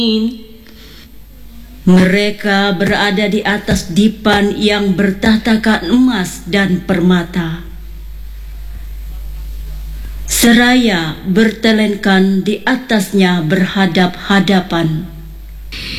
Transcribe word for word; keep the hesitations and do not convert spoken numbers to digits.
Mereka berada di atas dipan yang bertahtakan emas dan permata. Seraya bertelentkan di atasnya berhadap-hadapan.